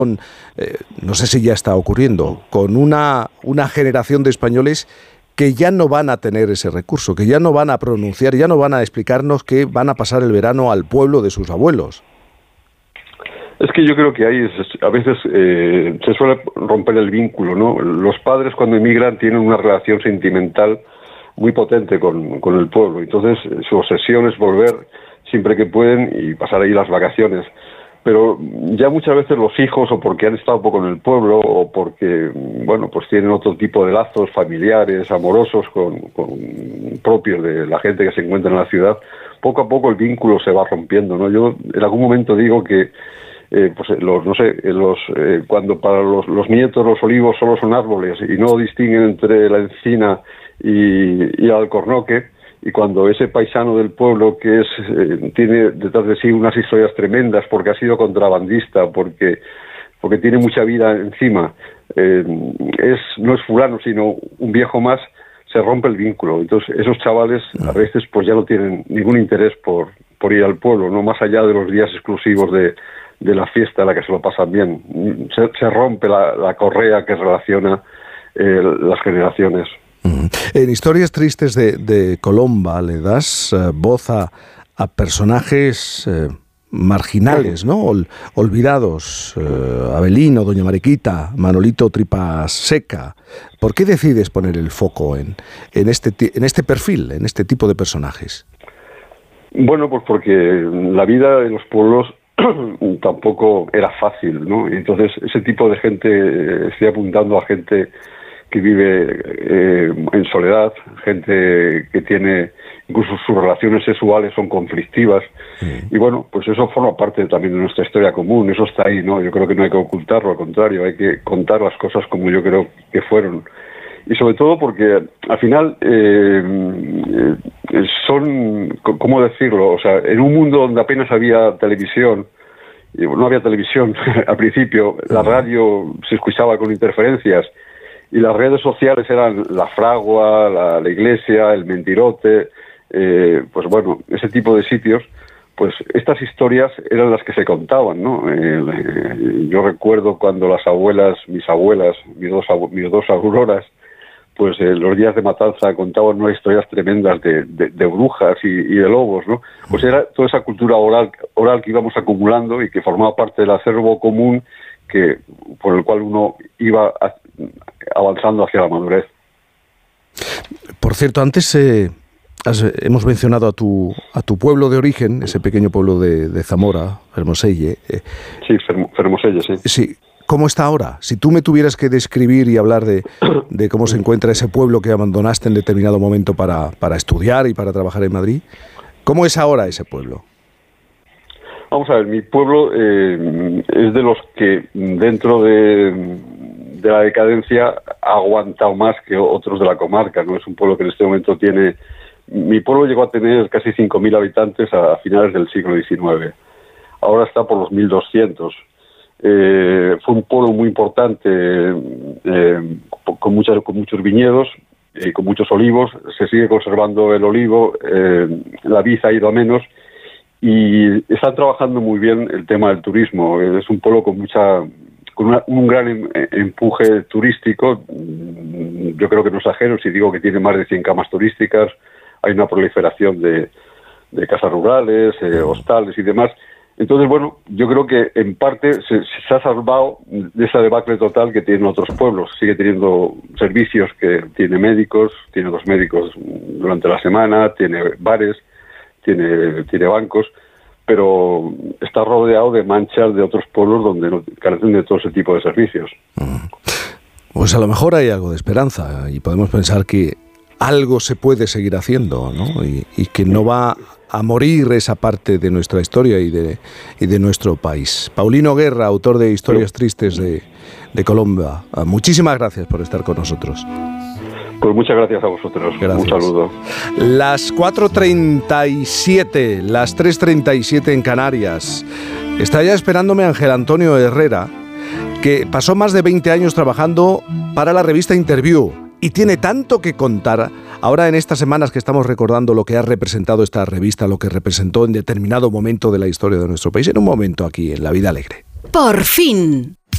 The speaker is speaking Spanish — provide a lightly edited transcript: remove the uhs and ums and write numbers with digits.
no sé si ya está ocurriendo, con una generación de españoles que ya no van a tener ese recurso, que ya no van a pronunciar, ya no van a explicarnos que van a pasar el verano al pueblo de sus abuelos. Es que yo creo que ahí a veces se suele romper el vínculo, ¿no? Los padres cuando emigran tienen una relación sentimental muy potente con el pueblo, entonces su obsesión es volver siempre que pueden y pasar ahí las vacaciones. Pero ya muchas veces los hijos, o porque han estado poco en el pueblo, o porque, bueno, pues tienen otro tipo de lazos familiares, amorosos, con propios de la gente que se encuentra en la ciudad, poco a poco el vínculo se va rompiendo, ¿no? Yo en algún momento digo que, cuando para los nietos los olivos solo son árboles y no distinguen entre la encina y el alcornoque, y cuando ese paisano del pueblo que tiene detrás de sí unas historias tremendas porque ha sido contrabandista, porque tiene mucha vida encima, no es fulano sino un viejo más, se rompe el vínculo. Entonces esos chavales a veces pues ya no tienen ningún interés por ir al pueblo, no más allá de los días exclusivos de la fiesta en la que se lo pasan bien. Se rompe la correa que relaciona las generaciones. En Historias Tristes de Colomba le das voz a personajes marginales, ¿no? Olvidados, Abelino, Doña Mariquita, Manolito Tripaseca. ¿Por qué decides poner el foco en este perfil, en este tipo de personajes? Bueno, pues porque la vida en los pueblos tampoco era fácil, ¿no? Entonces ese tipo de gente, estoy apuntando a gente que vive en soledad, gente que tiene, incluso sus relaciones sexuales son conflictivas, y bueno, pues eso forma parte también de nuestra historia común, eso está ahí, ¿no? Yo creo que no hay que ocultarlo, al contrario, hay que contar las cosas como yo creo que fueron, y sobre todo porque al final son, ¿cómo decirlo? O sea, en un mundo donde apenas había televisión, y no había televisión al principio, la radio se escuchaba con interferencias, y las redes sociales eran la fragua, la iglesia, el mentirote, pues bueno, ese tipo de sitios, pues estas historias eran las que se contaban, ¿no? Yo recuerdo cuando mis abuelas, mis dos auroras, pues los días de matanza contaban unas historias tremendas de brujas y de lobos, ¿no? Pues era toda esa cultura oral que íbamos acumulando y que formaba parte del acervo común por el cual uno iba avanzando hacia la madurez. Por cierto, antes hemos mencionado a tu pueblo de origen, ese pequeño pueblo de Zamora, Fermoselle. Sí, Fermoselle, sí. Sí. ¿Cómo está ahora? Si tú me tuvieras que describir y hablar de cómo se encuentra ese pueblo que abandonaste en determinado momento para estudiar y para trabajar en Madrid, ¿cómo es ahora ese pueblo? Vamos a ver, mi pueblo es de los que dentro de la decadencia ha aguantado más que otros de la comarca, ¿no? Es un pueblo que en este momento tiene... Mi pueblo llegó a tener casi 5.000 habitantes a finales del siglo XIX. Ahora está por los 1.200. Fue un pueblo muy importante, con muchos viñedos, con muchos olivos. Se sigue conservando el olivo, la vid ha ido a menos, y están trabajando muy bien el tema del turismo. Es un pueblo con un gran empuje turístico. Yo creo que no exagero si digo que tiene más de 100 camas turísticas. Hay una proliferación de casas rurales, hostales y demás. Entonces, bueno, yo creo que en parte se ha salvado de esa debacle total que tienen otros pueblos. Sigue teniendo servicios, que tiene médicos, tiene 2 médicos durante la semana, tiene bares, tiene bancos, pero está rodeado de manchas de otros pueblos donde carecen de todo ese tipo de servicios. Pues a lo mejor hay algo de esperanza y podemos pensar que algo se puede seguir haciendo, ¿no? Y que no va a morir esa parte de nuestra historia y de nuestro país. Paulino Guerra, autor de Historias Tristes de Colomba. Muchísimas gracias por estar con nosotros. Pues muchas gracias a vosotros. Gracias. Un saludo. Las 4:37, las 3:37 en Canarias. Está ya esperándome Ángel Antonio Herrera, que pasó más de 20 años trabajando para la revista Interview y tiene tanto que contar ahora en estas semanas que estamos recordando lo que ha representado esta revista, lo que representó en determinado momento de la historia de nuestro país, en un momento aquí en La Vida Alegre. Por fin.